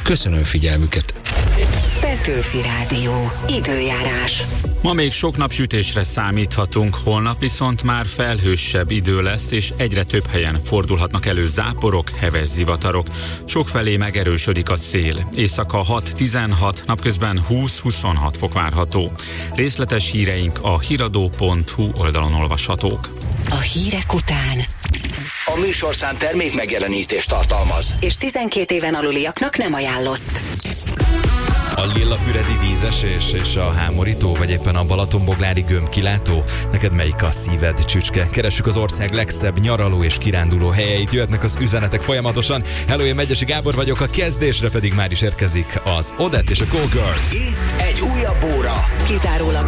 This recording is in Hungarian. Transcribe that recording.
Köszönöm figyelmüket. Petőfi Rádió. Időjárás. Ma még sok napsütésre számíthatunk, holnap viszont már felhősebb idő lesz, és egyre több helyen fordulhatnak elő záporok, heves zivatarok. Sokfelé megerősödik a szél. Éjszaka 6-16, napközben 20-26 fok várható. Részletes híreink a hiradó.hu oldalon olvashatók. A hírek után A műsorszám termék megjelenítést tartalmaz. és 12 éven aluliaknak nem ajánlott. A Lillafüredi vízesés és a hámorító, vagy éppen a Balatonboglári gömbkilátó? Neked melyik a szíved, csücske? Keressük az ország legszebb nyaraló és kiránduló helyeit, jöhetnek az üzenetek folyamatosan. Hello, én Megyesi Gábor vagyok, a kezdésre pedig már is érkezik az Odette és a Go Girls. Itt egy újabb óra. Kizárólag